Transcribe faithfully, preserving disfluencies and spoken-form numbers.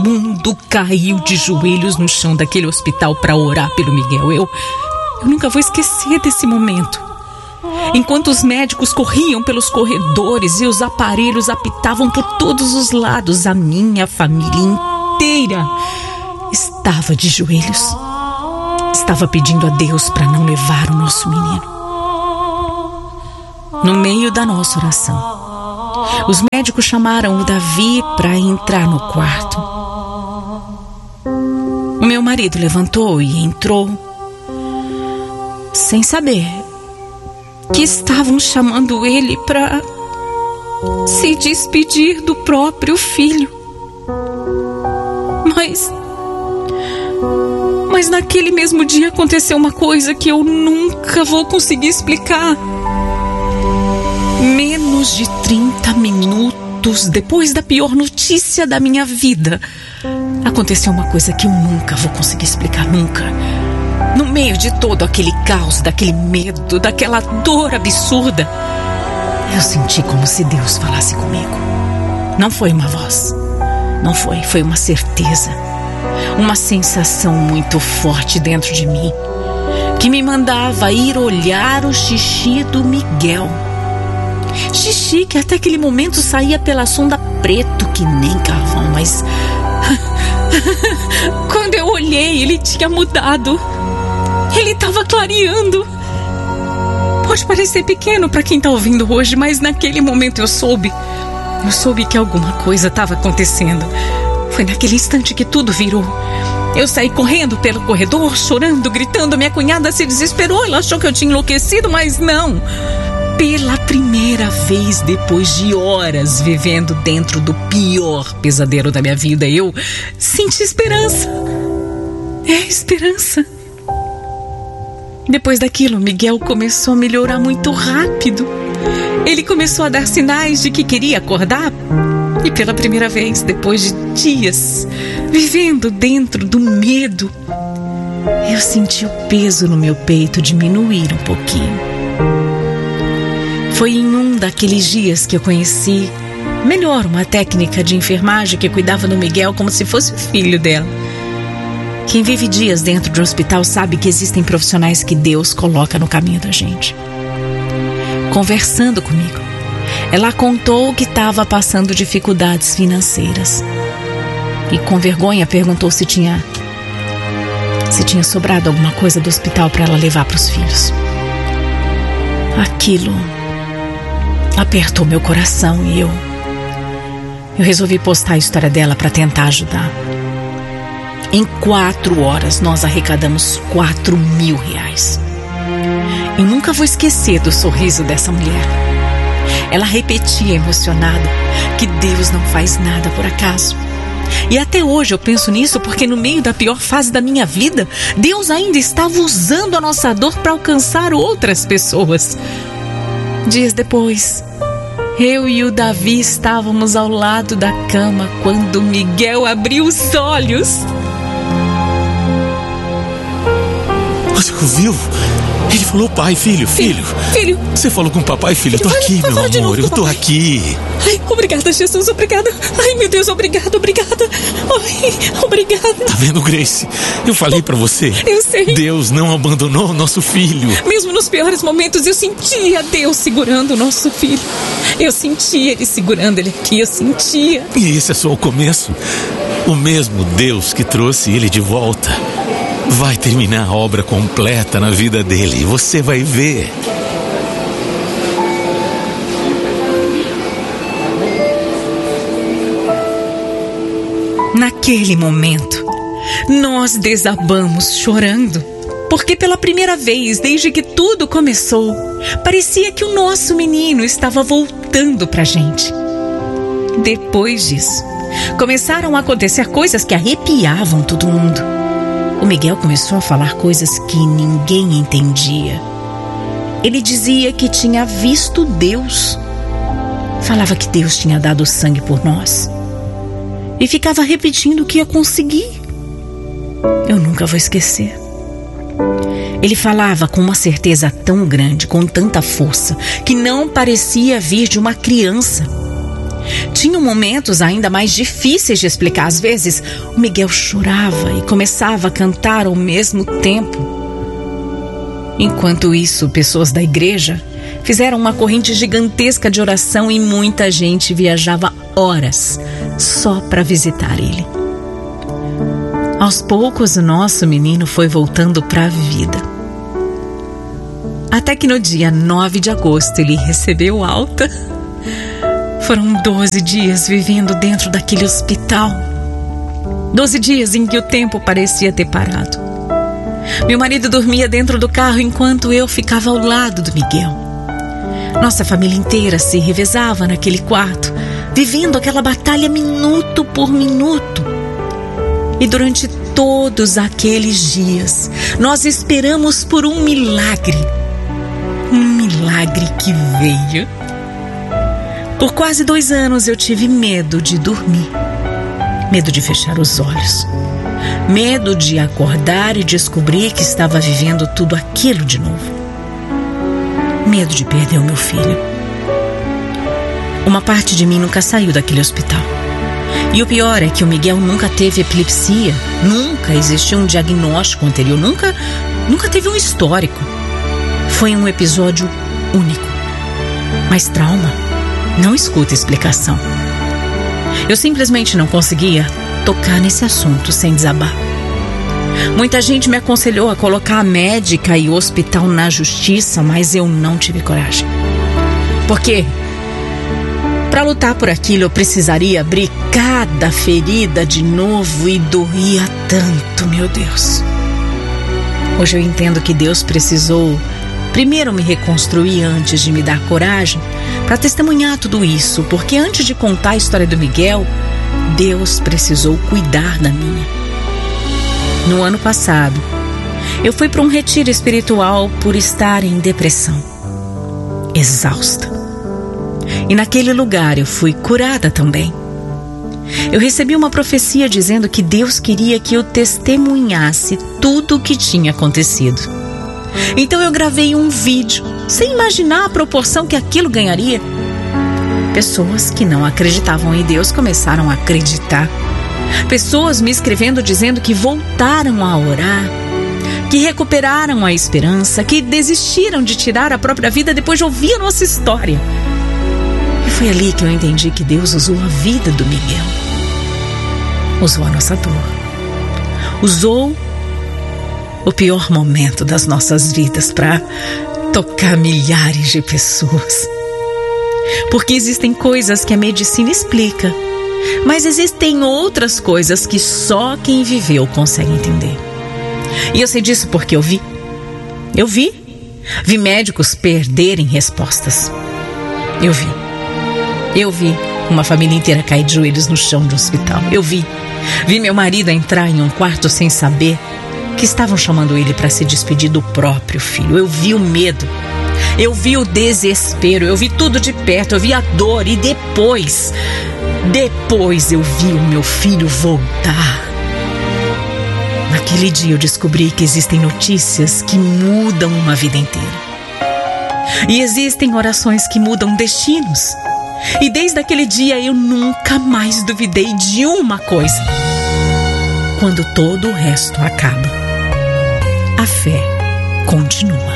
mundo caiu de joelhos no chão daquele hospital para orar pelo Miguel. Eu, eu nunca vou esquecer desse momento. Enquanto os médicos corriam pelos corredores e os aparelhos apitavam por todos os lados, a minha família inteira estava de joelhos. Estava pedindo a Deus para não levar o nosso menino. No meio da nossa oração, os médicos chamaram o Davi para entrar no quarto. O meu marido levantou e entrou, sem saber que estavam chamando ele para se despedir do próprio filho. Mas, mas naquele mesmo dia aconteceu uma coisa que eu nunca vou conseguir explicar. Menos de trinta minutos depois da pior notícia da minha vida, aconteceu uma coisa que eu nunca vou conseguir explicar, nunca. No meio de todo aquele caos, daquele medo, daquela dor absurda, eu senti como se Deus falasse comigo. Não foi uma voz, não foi, foi uma certeza, uma sensação muito forte dentro de mim, que me mandava ir olhar o xixi do Miguel. Xixi que até aquele momento saía pela sonda preto que nem carvão, mas quando eu olhei, ele tinha mudado. Ele estava clareando. Pode parecer pequeno para quem está ouvindo hoje, mas naquele momento eu soube. Eu soube que alguma coisa estava acontecendo. Foi naquele instante que tudo virou. Eu saí correndo pelo corredor, chorando, gritando. Minha cunhada se desesperou. Ela achou que eu tinha enlouquecido, mas não. Pela primeira vez, depois de horas vivendo dentro do pior pesadelo da minha vida, eu senti esperança. É esperança. Depois daquilo, Miguel começou a melhorar muito rápido. Ele começou a dar sinais de que queria acordar. E pela primeira vez, depois de dias vivendo dentro do medo, eu senti o peso no meu peito diminuir um pouquinho. Foi em um daqueles dias que eu conheci melhor uma técnica de enfermagem que cuidava do Miguel como se fosse o filho dela. Quem vive dias dentro de um hospital sabe que existem profissionais que Deus coloca no caminho da gente. Conversando comigo, ela contou que estava passando dificuldades financeiras. E com vergonha perguntou se tinha, se tinha sobrado alguma coisa do hospital para ela levar para os filhos. Aquilo apertou meu coração e eu, eu resolvi postar a história dela para tentar ajudar. Em quatro horas nós arrecadamos quatro mil reais. Eu nunca vou esquecer do sorriso dessa mulher. Ela repetia emocionada que Deus não faz nada por acaso. E até hoje eu penso nisso porque no meio da pior fase da minha vida, Deus ainda estava usando a nossa dor para alcançar outras pessoas. Dias depois, eu e o Davi estávamos ao lado da cama quando Miguel abriu os olhos. Você ouviu? Ele falou pai, filho, filho. Filho. Você falou com o papai, filho. Eu tô aqui, meu amor. Eu tô aqui. Ai, obrigada, Jesus, obrigada. Ai, meu Deus, obrigada, obrigada. Ai, obrigada. Tá vendo, Grace? Eu falei pra você. Eu sei. Deus não abandonou o nosso filho. Mesmo nos piores momentos, eu sentia Deus segurando o nosso filho. Eu sentia Ele segurando ele aqui, eu sentia. E esse é só o começo. O mesmo Deus que trouxe ele de volta vai terminar a obra completa na vida dele. E você vai ver. Naquele momento, nós desabamos chorando. Porque pela primeira vez, desde que tudo começou, parecia que o nosso menino estava voltando pra gente. Depois disso, começaram a acontecer coisas que arrepiavam todo mundo. O Miguel começou a falar coisas que ninguém entendia. Ele dizia que tinha visto Deus. Falava que Deus tinha dado sangue por nós. E ficava repetindo que ia conseguir. Eu nunca vou esquecer. Ele falava com uma certeza tão grande, com tanta força, que não parecia vir de uma criança. Tinham momentos ainda mais difíceis de explicar. Às vezes, o Miguel chorava e começava a cantar ao mesmo tempo. Enquanto isso, pessoas da igreja fizeram uma corrente gigantesca de oração e muita gente viajava horas só para visitar ele. Aos poucos, o nosso menino foi voltando para a vida. Até que no dia nove de agosto ele recebeu alta. Foram doze dias vivendo dentro daquele hospital. Doze dias em que o tempo parecia ter parado. Meu marido dormia dentro do carro enquanto eu ficava ao lado do Miguel. Nossa família inteira se revezava naquele quarto, vivendo aquela batalha minuto por minuto. E durante todos aqueles dias, nós esperamos por um milagre. Um milagre que veio. Por quase dois anos eu tive medo de dormir. Medo de fechar os olhos. Medo de acordar e descobrir que estava vivendo tudo aquilo de novo. Medo de perder o meu filho. Uma parte de mim nunca saiu daquele hospital. E o pior é que o Miguel nunca teve epilepsia. Nunca existiu um diagnóstico anterior. Nunca, nunca teve um histórico. Foi um episódio único. Mas trauma não escuta explicação. Eu simplesmente não conseguia tocar nesse assunto sem desabar. Muita gente me aconselhou a colocar a médica e o hospital na justiça, mas eu não tive coragem. Por quê? Para lutar por aquilo eu precisaria abrir cada ferida de novo e doía tanto, meu Deus. Hoje eu entendo que Deus precisou primeiro me reconstruir antes de me dar coragem para testemunhar tudo isso, porque antes de contar a história do Miguel, Deus precisou cuidar da minha. No ano passado, eu fui para um retiro espiritual por estar em depressão, exausta. E naquele lugar eu fui curada também. Eu recebi uma profecia dizendo que Deus queria que eu testemunhasse tudo o que tinha acontecido. Então eu gravei um vídeo, sem imaginar a proporção que aquilo ganharia. Pessoas que não acreditavam em Deus começaram a acreditar. Pessoas me escrevendo dizendo que voltaram a orar, que recuperaram a esperança, que desistiram de tirar a própria vida depois de ouvir a nossa história. E foi ali que eu entendi que Deus usou a vida do Miguel. Usou a nossa dor. Usou o pior momento das nossas vidas para tocar milhares de pessoas. Porque existem coisas que a medicina explica, mas existem outras coisas que só quem viveu consegue entender. E eu sei disso porque eu vi. Eu vi. Vi médicos perderem respostas. Eu vi. Eu vi uma família inteira cair de joelhos no chão do hospital. Eu vi. Vi meu marido entrar em um quarto sem saber que estavam chamando ele para se despedir do próprio filho. Eu vi o medo. Eu vi o desespero. Eu vi tudo de perto. Eu vi a dor. E depois... Depois eu vi o meu filho voltar. Naquele dia eu descobri que existem notícias que mudam uma vida inteira. E existem orações que mudam destinos. E desde aquele dia eu nunca mais duvidei de uma coisa. Quando todo o resto acaba, a fé continua.